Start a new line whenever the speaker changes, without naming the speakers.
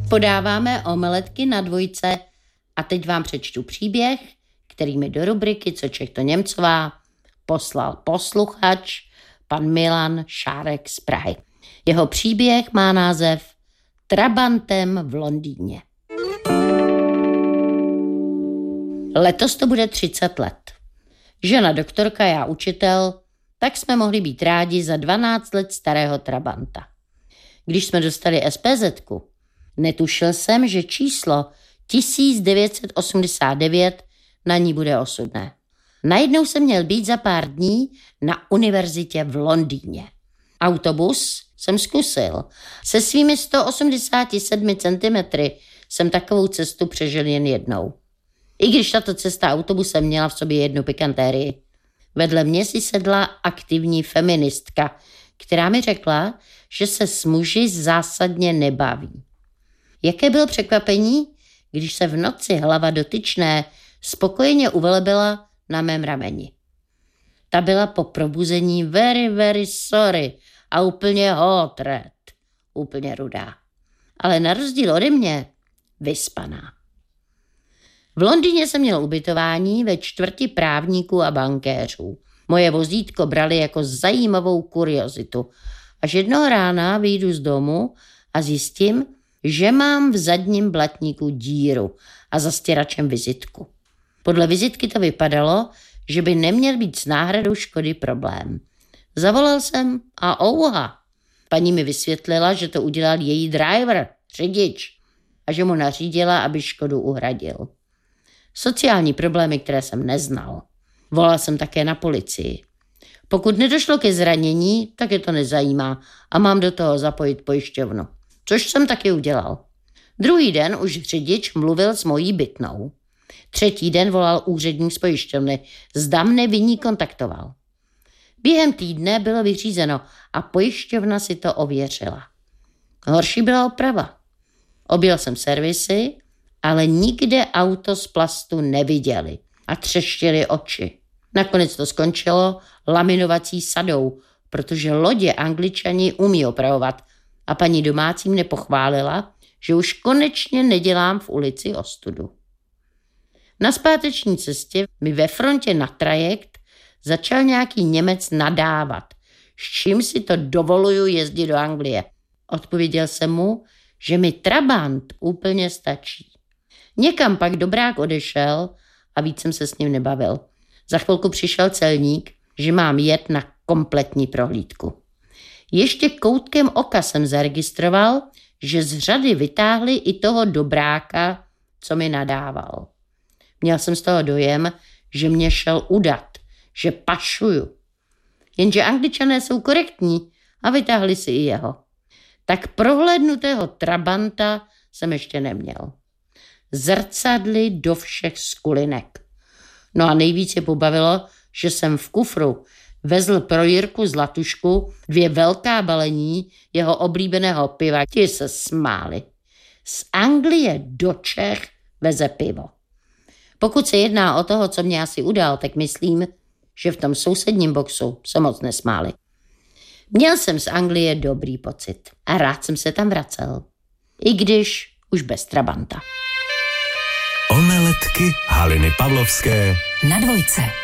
Podáváme omeletky na dvojce a teď vám přečtu příběh, který mi do rubriky Co Čech to Němcová poslal posluchač pan Milan Šárek z Prahy. Jeho příběh má název Trabantem v Londýně. Letos to bude 30 let. Žena doktorka, já učitel, tak jsme mohli být rádi za 12 let starého Trabanta. Když jsme dostali SPZ-ku, netušil jsem, že číslo 1989 na ní bude osudné. Najednou jsem měl být za pár dní na univerzitě v Londýně. Autobus jsem zkusil. Se svými 187 cm jsem takovou cestu přežil jen jednou. I když tato cesta autobusem měla v sobě jednu pikantérii. Vedle mě si sedla aktivní feministka, která mi řekla, že se s muži zásadně nebaví. Jaké bylo překvapení, když se v noci hlava dotyčné spokojeně uvelebila na mém rameni. Ta byla po probuzení very sorry a úplně hot red, úplně rudá. Ale na rozdíl ode mě vyspaná. V Londýně jsem měl ubytování ve čtvrti právníků a bankéřů. Moje vozítko brali jako zajímavou kuriozitu. Až jednoho rána vyjdu z domu a zjistím, že mám v zadním blatníku díru a za stěračem vizitku. Podle vizitky to vypadalo, že by neměl být s náhradou škody problém. Zavolal jsem a ouha. Paní mi vysvětlila, že to udělal její driver, řidič, a že mu nařídila, aby škodu uhradil. Sociální problémy, které jsem neznal. Volal jsem také na policii. Pokud nedošlo ke zranění, tak je to nezajímá a mám do toho zapojit pojišťovnu. Což jsem taky udělal. Druhý den už řidič mluvil s mojí bytnou. Třetí den volal úředník z pojišťovny. Zda mne viník kontaktoval. Během týdne bylo vyřízeno a pojišťovna si to ověřila. Horší byla oprava. Objel jsem servisy, ale nikde auto z plastu neviděli a třeštěli oči. Nakonec to skončilo laminovací sadou, protože lodě Angličani umí opravovat a paní domácí mě pochválila, že už konečně nedělám v ulici ostudu. Na zpáteční cestě mi ve frontě na trajekt začal nějaký Němec nadávat, s čím si to dovoluju jezdit do Anglie. Odpověděl jsem mu, že mi Trabant úplně stačí. Někam pak dobrák odešel a víc jsem se s ním nebavil. Za chvilku přišel celník, že mám jet na kompletní prohlídku. Ještě koutkem oka jsem zaregistroval, že z řady vytáhli i toho dobráka, co mi nadával. Měl jsem z toho dojem, že mě šel udat, že pašuju. Jenže Angličané jsou korektní a vytáhli si i jeho. Tak prohlédnutého Trabanta jsem ještě neměl. Zrcadly do všech skulinek. No a nejvíc je pobavilo, že jsem v kufru vezl pro Jirku Zlatušku 2 velká balení jeho oblíbeného piva. Ti se smáli. Z Anglie do Čech veze pivo. Pokud se jedná o toho, co mě asi udal, tak myslím, že v tom sousedním boxu se moc nesmáli. Měl jsem z Anglie dobrý pocit a rád jsem se tam vracel. I když už bez Trabanta.
Omeletky Haliny Pavlovské
na dvojce.